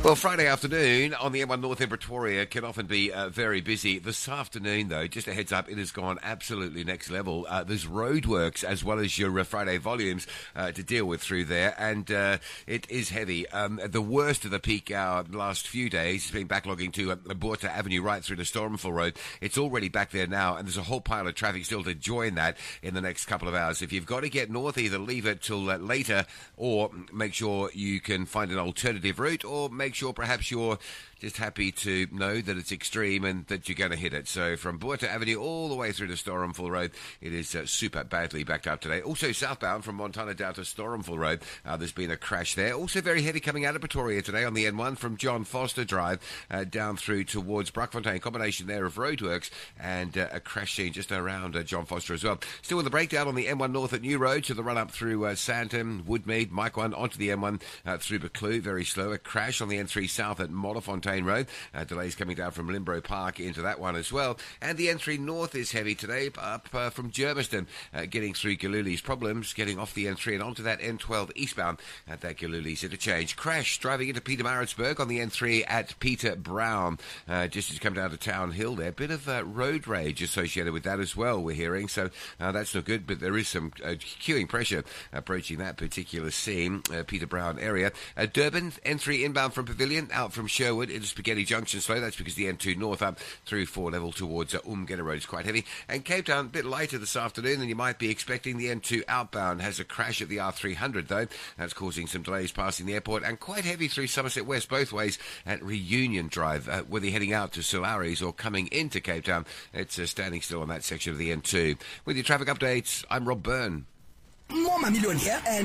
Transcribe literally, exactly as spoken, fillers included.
Well, Friday afternoon on the M one North in Pretoria can often be uh, very busy. This afternoon, though, just a heads up, it has gone absolutely next level. Uh, there's roadworks as well as your uh, Friday volumes uh, to deal with through there, and uh, it is heavy. Um, the worst of the peak hour the last few days has been backlogging to uh, Botha Avenue right through to Stormful Road. It's already back there now, and there's a whole pile of traffic still to join that in the next couple of hours. If you've got to get north, either leave it till uh, later or make sure you can find an alternative route, or make sure perhaps you're just happy to know that it's extreme and that you're going to hit it. So from Botha Avenue all the way through to Stormful Road, it is uh, super badly backed up today. Also southbound from Montana down to Stormful Road, uh, there's been a crash there. Also very heavy coming out of Pretoria today on the N one from John Foster Drive uh, down through towards Brakfontein. Combination there of roadworks and uh, a crash scene just around uh, John Foster as well. Still with the breakdown on the M one North at New Road to the run up through uh, Sandton, Woodmead, Mike one onto the M one uh, through Buccleuch. Very slow. A crash on the N three South at Modderfontein Road. Uh, delays coming down from Limbro Park into that one as well. And the N three North is heavy today, up uh, from Germiston, uh, getting through Galuli's. Problems getting off the N three and onto that N twelve eastbound at that Galuli's interchange. Crash driving into Pietermaritzburg on the N three at Peter Brown, uh, just as you come down to Town Hill there. Bit of uh, road rage associated with that as well, we're hearing. So uh, that's not good, but there is some uh, queuing pressure approaching that particular scene, uh, Peter Brown area. Uh, Durban, N three inbound from Pavilion, out from Sherwood into Spaghetti Junction slow. That's because the N two North up through four level towards uh, Umgena Road is quite heavy. And Cape Town, a bit later this afternoon than you might be expecting. The N two outbound has a crash at the R three hundred, though. That's causing some delays passing the airport, and quite heavy through Somerset West both ways at Reunion Drive, uh, whether you're heading out to Solaris or coming into Cape Town. It's uh, standing still on that section of the N two. With your traffic updates, I'm Rob Byrne. More Mamillion here, and